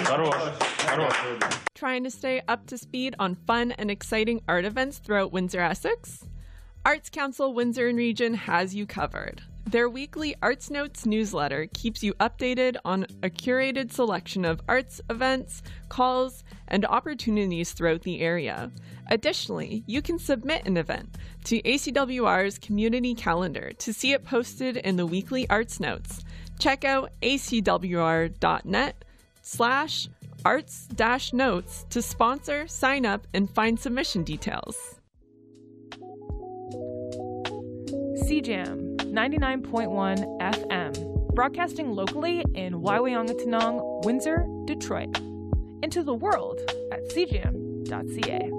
Trying to stay up to speed on fun and exciting art events throughout Windsor, Essex? Arts Council Windsor and Region has you covered. Their weekly Arts Notes newsletter keeps you updated on a curated selection of arts events, calls, and opportunities throughout the area. Additionally, you can submit an event to ACWR's community calendar to see it posted in the weekly Arts Notes. Check out acwr.net/arts-notes to sponsor, sign up, and find submission details. CJAM 99.1 FM, broadcasting locally in Waiwangatanong, Windsor, Detroit. Into the world at cjam.ca.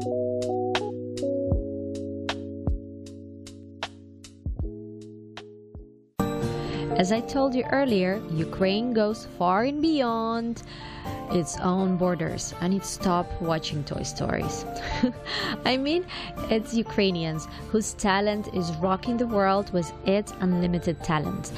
As I told you earlier, Ukraine goes far and beyond its own borders, and it stopped watching Toy Stories. I mean, it's Ukrainians whose talent is rocking the world with its unlimited talent,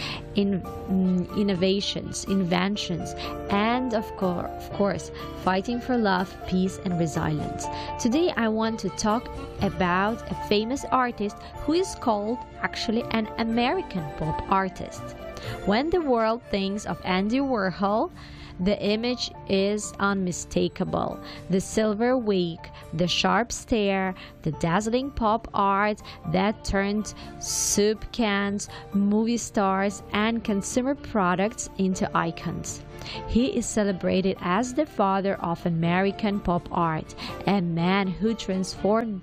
innovations, inventions, and of course, fighting for love, peace, and resilience. Today, I want to talk about a famous artist who is called actually an American pop artist. When the world thinks of Andy Warhol, the image is unmistakable. The silver wig, the sharp stare, the dazzling pop art that turned soup cans, movie stars, and consumer products into icons. He is celebrated as the father of American pop art, a man who transformed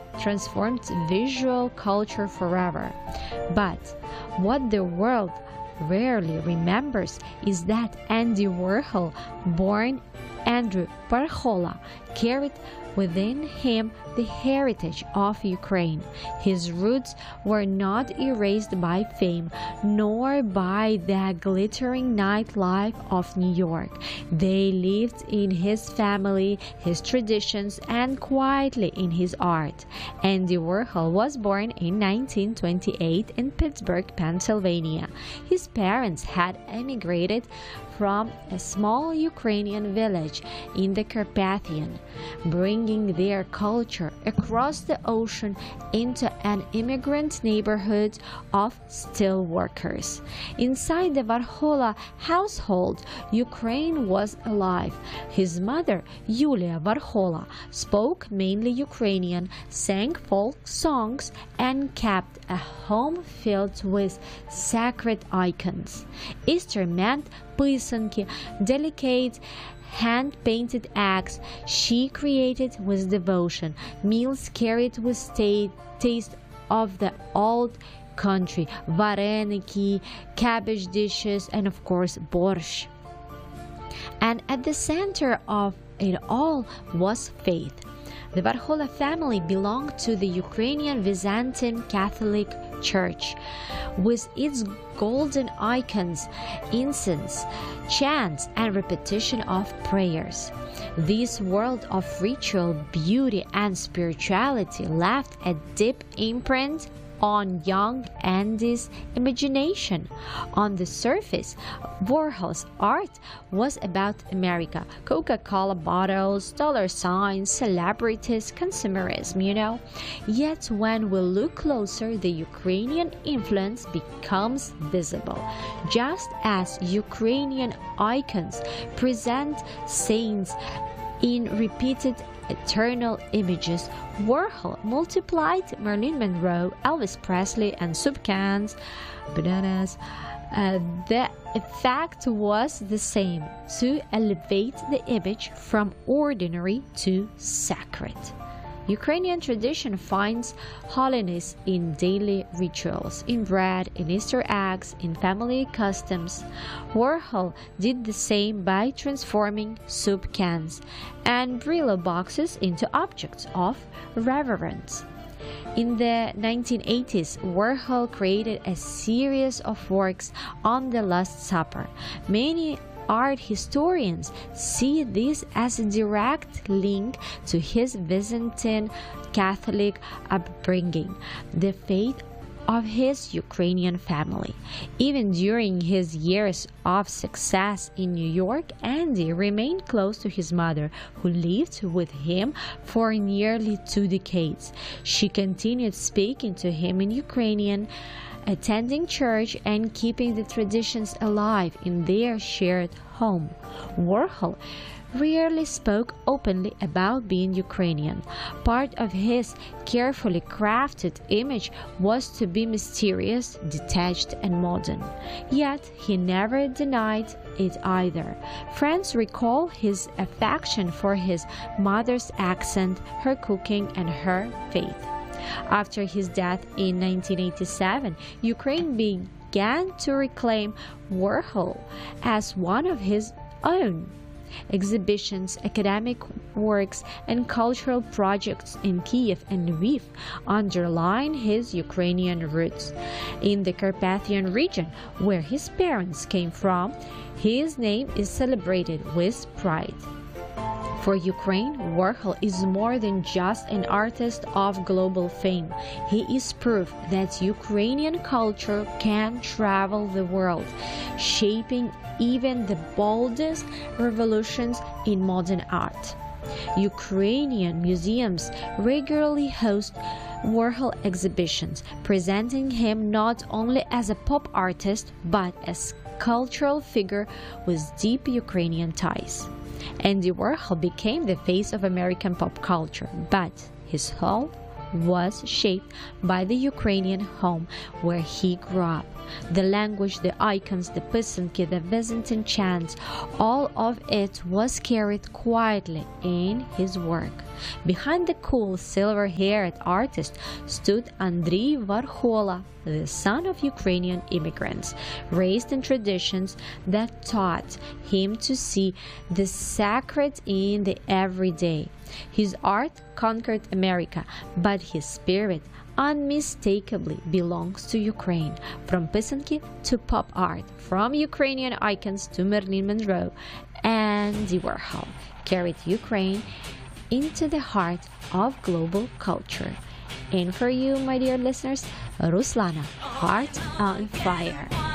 visual culture forever. But what the world rarely remembers is that Andy Warhol, born Andrew Warhola, carried within him the heritage of Ukraine. His roots were not erased by fame, nor by the glittering nightlife of New York. They lived in his family, his traditions, and quietly in his art. Andy Warhol was born in 1928 in Pittsburgh, Pennsylvania. His parents had emigrated from a small Ukrainian village in the Carpathian, bringing their culture across the ocean into an immigrant neighborhood of steel workers. Inside the Warhola household, Ukraine was alive. His mother, Yulia Warhola, spoke mainly Ukrainian, sang folk songs, and kept a home filled with sacred icons. Easter meant писанки, delicate hand-painted eggs she created with devotion, meals carried with taste of the old country, vareniki, cabbage dishes, and of course borscht. And at the center of it all was faith. The Warhola family belonged to the Ukrainian Byzantine Catholic Church, with its golden icons, incense, chants, and repetition of prayers. This world of ritual, beauty, and spirituality left a deep imprint on young Andy's imagination. On the surface, Warhol's art was about America, Coca-Cola bottles, dollar signs, celebrities, consumerism, Yet when we look closer, the Ukrainian influence becomes visible. Just as Ukrainian icons present saints in repeated eternal images, Warhol multiplied Marilyn Monroe, Elvis Presley, and soup cans, bananas. The effect was the same: to elevate the image from ordinary to sacred. Ukrainian tradition finds holiness in daily rituals, in bread, in Easter eggs, in family customs. Warhol did the same by transforming soup cans and Brillo boxes into objects of reverence. In the 1980s, Warhol created a series of works on the Last Supper. Many art historians see this as a direct link to his Byzantine Catholic upbringing. The faith of his Ukrainian family. Even during his years of success in New York, Andy remained close to his mother, who lived with him for nearly 2 decades. She continued speaking to him in Ukrainian, attending church and keeping the traditions alive in their shared home. Warhol rarely spoke openly about being Ukrainian. Part of his carefully crafted image was to be mysterious, detached, and modern. Yet he never denied it either. Friends recall his affection for his mother's accent, her cooking, and her faith. After his death in 1987, Ukraine began to reclaim Warhol as one of his own. Exhibitions, academic works, and cultural projects in Kiev and Lviv underline his Ukrainian roots. In the Carpathian region, where his parents came from, his name is celebrated with pride. For Ukraine, Warhol is more than just an artist of global fame. He is proof that Ukrainian culture can travel the world, shaping even the boldest revolutions in modern art. Ukrainian museums regularly host Warhol exhibitions, presenting him not only as a pop artist but as a cultural figure with deep Ukrainian ties. Andy Warhol became the face of American pop culture, but his soul was shaped by the Ukrainian home where he grew up. The language, the icons, the pisanki, the Byzantine chants, all of it was carried quietly in his work. Behind the cool silver-haired artist stood Andriy Warhola, the son of Ukrainian immigrants, raised in traditions that taught him to see the sacred in the everyday. His art conquered America, but his spirit unmistakably belongs to Ukraine. From Pisanki to pop art, from Ukrainian icons to Marilyn Monroe, Andy Warhol carried Ukraine into the heart of global culture. And for you, my dear listeners, Ruslana, Heart on Fire.